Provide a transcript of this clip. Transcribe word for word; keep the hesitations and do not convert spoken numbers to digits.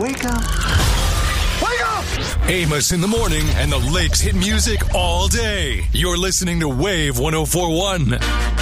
Wake up. Wake up! Amos in the morning and the Lakes hit music all day. You're listening to Wave one oh four one.